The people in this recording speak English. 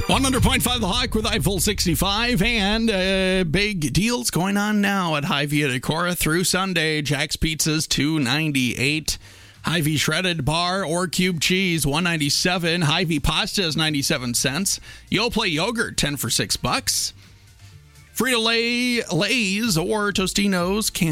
100.5 The Hawk with Eiffel 65, and big deals going on now at Hy-Vee at Decorah through Sunday. Jack's Pizzas, $2.98. Hy-Vee shredded bar or cube cheese, $1.97. Hy-Vee pasta is 97 cents. Yoplait yogurt, 10 for $6. Frito-Lay Lay's or Tostinos can